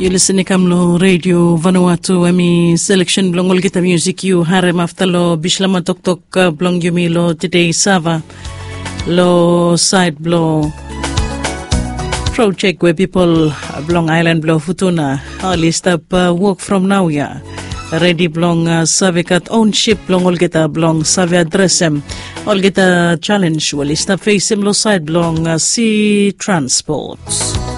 You listen kamlo radio Vanuatu ami selection blongol kita music you harem aftalo bishlama tok blong yumi lo today sava lo side blow project where people blong island blow futuna list up work from now ya ready blong savikat own ship blong ol kita blong savi addressem ol kita challenge well list up face lo side blong sea transports.